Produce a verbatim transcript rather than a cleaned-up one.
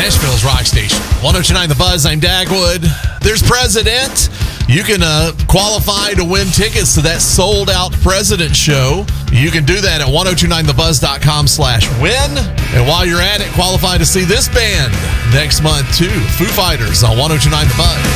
Nashville's Rock Station. one oh two point nine The Buzz. I'm Dagwood. There's President. You can uh, qualify to win tickets to that sold-out President show. You can do that at ten twenty-nine the buzz dot com slash win. And while you're at it, qualify to see this band next month, too. Foo Fighters on ten twenty-nine The Buzz.